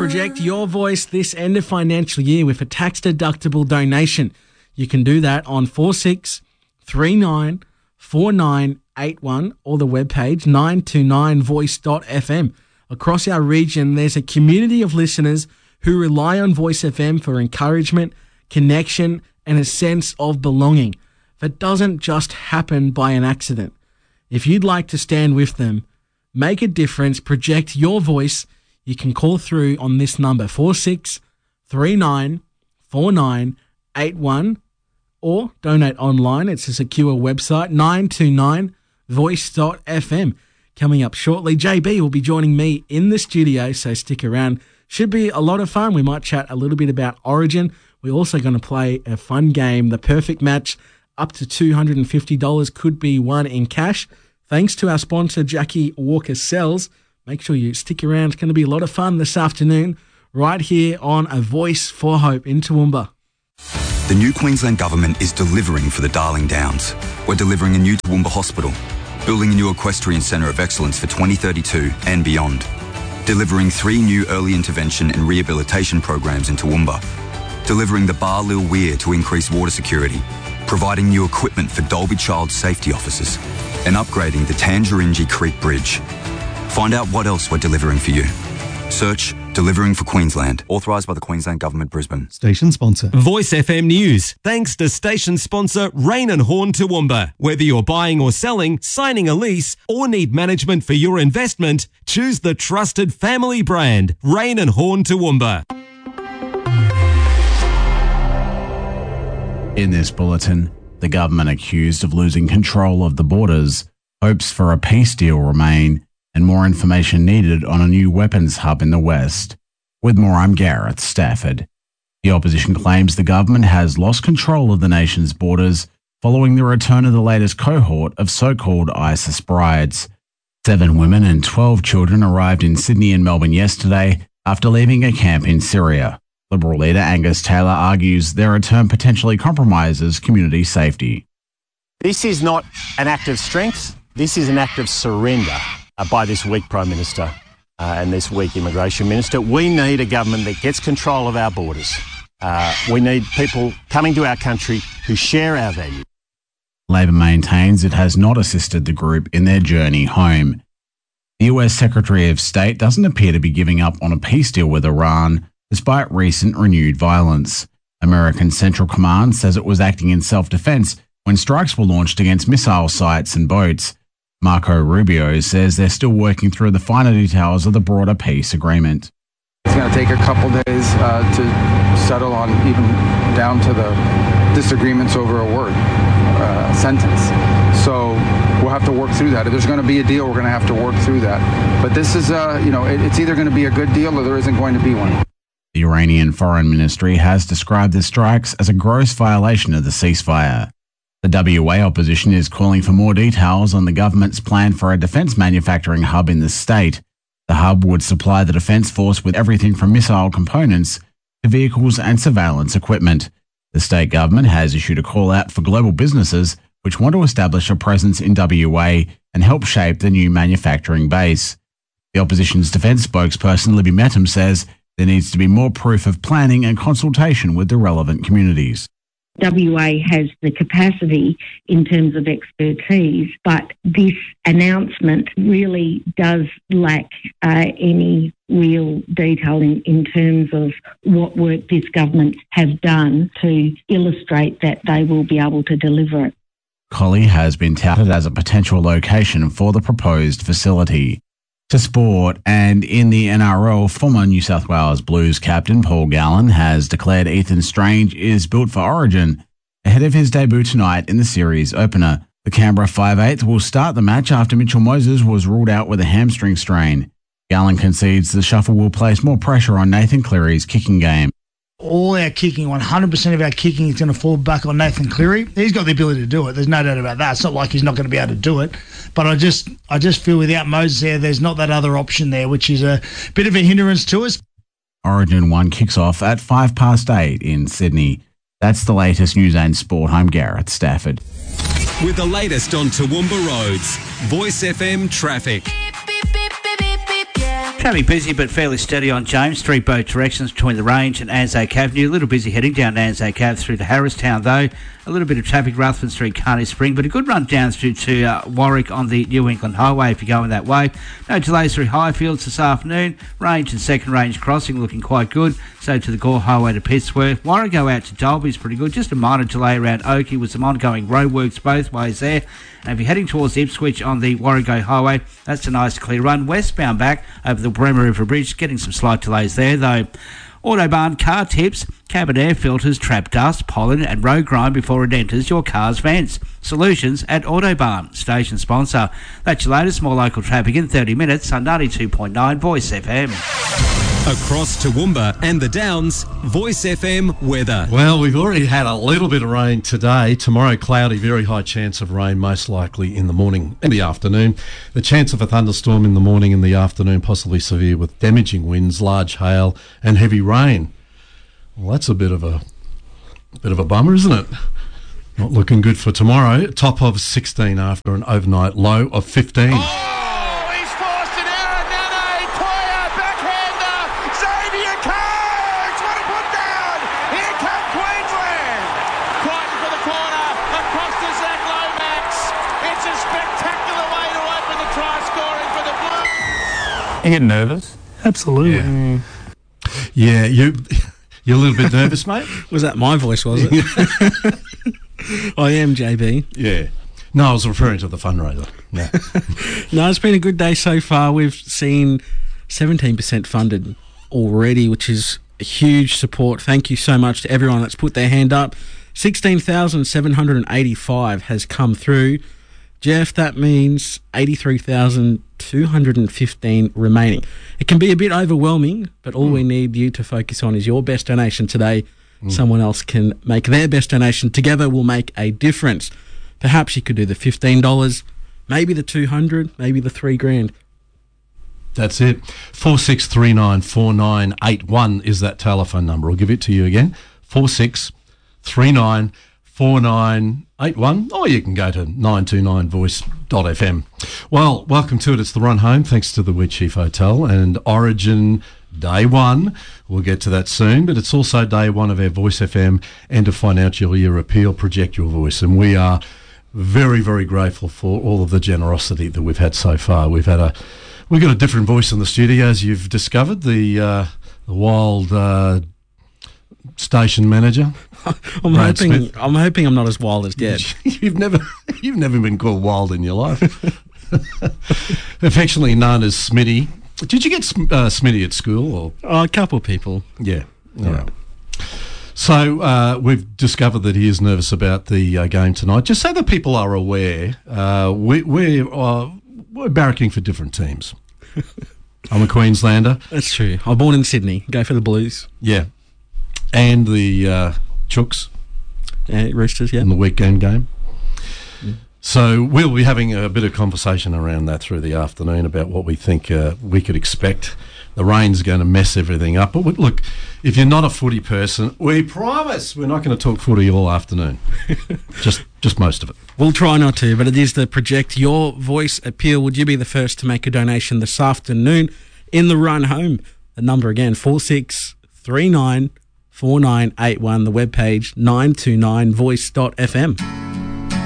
project your voice this end of financial year with a tax-deductible donation. You can do that on 46394981 or the webpage 929voice.fm. Across our region, there's a community of listeners who rely on Voice FM for encouragement, connection, and a sense of belonging. That doesn't just happen by an accident. If you'd like to stand with them, make a difference, project your voice, you can call through on this number, 46394981, or donate online. It's a secure website, 929voice.fm. Coming up shortly, JB will be joining me in the studio, so stick around. Should be a lot of fun. We might chat a little bit about Origin. We're also going to play a fun game, The Perfect Match. Up to $250 could be won in cash. Thanks to our sponsor, Jackie Walker Sells. Make sure you stick around. It's going to be a lot of fun this afternoon right here on A Voice for Hope in Toowoomba. The new Queensland Government is delivering for the Darling Downs. We're delivering a new Toowoomba hospital, building a new equestrian centre of excellence for 2032 and beyond, delivering 3 new early intervention and rehabilitation programs in Toowoomba, delivering the Bar Lil Weir to increase water security, providing new equipment for Dalby Child Safety Officers, and upgrading the Tangeringgi Creek Bridge. Find out what else we're delivering for you. Search Delivering for Queensland. Authorised by the Queensland Government, Brisbane. Station sponsor. Voice FM News. Thanks to station sponsor Rain and Horn Toowoomba. Whether you're buying or selling, signing a lease, or need management for your investment, choose the trusted family brand, Rain and Horn Toowoomba. In this bulletin, the government accused of losing control of the borders, hopes for a peace deal remain, and more information needed on a new weapons hub in the West. With more, I'm Gareth Stafford. The opposition claims the government has lost control of the nation's borders following the return of the latest cohort of so-called ISIS brides. 7 women and 12 children arrived in Sydney and Melbourne yesterday after leaving a camp in Syria. Liberal leader Angus Taylor argues their return potentially compromises community safety. This is not an act of strength. This is an act of surrender by this weak Prime Minister and this weak Immigration Minister. We need a government that gets control of our borders. We need people coming to our country who share our values. Labor maintains it has not assisted the group in their journey home. The US Secretary of State doesn't appear to be giving up on a peace deal with Iran, despite recent renewed violence. American Central Command says it was acting in self-defense when strikes were launched against missile sites and boats. Marco Rubio says they're still working through the finer details of the broader peace agreement. It's going to take a couple days to settle on, even down to the disagreements over a word, a sentence. So we'll have to work through that. If there's going to be a deal, we're going to have to work through that. But this is, it's either going to be a good deal or there isn't going to be one. The Iranian Foreign Ministry has described the strikes as a gross violation of the ceasefire. The WA opposition is calling for more details on the government's plan for a defence manufacturing hub in the state. The hub would supply the Defence Force with everything from missile components to vehicles and surveillance equipment. The state government has issued a call out for global businesses which want to establish a presence in WA and help shape the new manufacturing base. The opposition's defence spokesperson Libby Mettam says there needs to be more proof of planning and consultation with the relevant communities. WA has the capacity in terms of expertise, but this announcement really does lack any real detail in terms of what work this government has done to illustrate that they will be able to deliver it. Collie has been touted as a potential location for the proposed facility. To sport, and in the NRL, former New South Wales Blues captain Paul Gallen has declared Ethan Strange is built for Origin ahead of his debut tonight in the series opener. The Canberra 5'8" will start the match after Mitchell Moses was ruled out with a hamstring strain. Gallen concedes the shuffle will place more pressure on Nathan Cleary's kicking game. All our kicking, 100% of our kicking is going to fall back on Nathan Cleary. He's got the ability to do it. There's no doubt about that. It's not like he's not going to be able to do it. But I just feel without Moses there's not that other option there, which is a bit of a hindrance to us. Origin 1 kicks off at 8:05 in Sydney. That's the latest news and sport. I'm Gareth Stafford. With the latest on Toowoomba roads, Voice FM traffic. Traffic busy but fairly steady on James Street, both directions between the Range and Anzac Avenue. A little busy heading down Anzac Ave through to Harristown though. A little bit of traffic Ruthven Street, Carney Spring, but a good run down through to Warwick on the New England Highway if you're going that way. No delays through Highfields this afternoon. Range and Second Range crossing looking quite good. So to the Gore Highway to Pittsworth. Warrego out to Dolby's pretty good. Just a minor delay around Oakey with some ongoing roadworks both ways there. And if you're heading towards Ipswich on the Warrego Highway, that's a nice clear run. Westbound back over the Bremer River Bridge, getting some slight delays there though. Autobahn car tips, cabin air filters, trap dust, pollen and road grime before it enters your car's vents. Solutions at Autobahn, station sponsor. That's your latest more local traffic in 30 minutes on 92.9 Voice FM. Across Toowoomba and the Downs, Voice FM weather. Well, we've already had a little bit of rain today. Tomorrow, cloudy, very high chance of rain, most likely in the morning and the afternoon. The chance of a thunderstorm in the morning and the afternoon, possibly severe with damaging winds, large hail and heavy rain. Well, that's a bit of a bummer, isn't it? Not looking good for tomorrow. Top of 16 after an overnight low of 15. You get nervous? Absolutely. Yeah, you're a little bit nervous, mate? Was that my voice, was it? I am, JB. Yeah. No, I was referring to the fundraiser. Yeah. No, it's been a good day so far. We've seen 17% funded already, which is a huge support. Thank you so much to everyone that's put their hand up. 16,785 has come through. Jeff, that means 83,215 remaining. It can be a bit overwhelming, but all we need you to focus on is your best donation today. Someone else can make their best donation. Together we'll make a difference. Perhaps you could do the $15, maybe the $200, maybe the $3,000. That's it. 46394981 is that telephone number. I'll give it to you again. 46394981. Or you can go to 929voice.fm. Well, welcome to it. It's the run home, thanks to the Wheat Chief Hotel and Origin Day 1. We'll get to that soon, but it's also Day 1 of our Voice FM end of financial year appeal, Project Your Voice. And we are very, very grateful for all of the generosity that we've had so far. We've got a different voice in the studio, as you've discovered, the wild station manager. I'm hoping I'm not as wild as Dad. You've never been called wild in your life. Affectionately known as Smitty. Did you get Smitty at school? Or? Oh, a couple of people. Yeah. All right. So we've discovered that he is nervous about the game tonight. Just so that people are aware, we're barracking for different teams. I'm a Queenslander. That's true. I'm born in Sydney. Go for the Blues. Yeah. And the Chooks. Roosters, yeah. In the weekend game. Yeah. So we'll be having a bit of conversation around that through the afternoon about what we think we could expect. The rain's going to mess everything up. But look, if you're not a footy person, we promise we're not going to talk footy all afternoon. just most of it. We'll try not to, but it is the Project Your Voice appeal. Would you be the first to make a donation this afternoon in the run home? The number again, 46394981, the webpage 929voice.fm.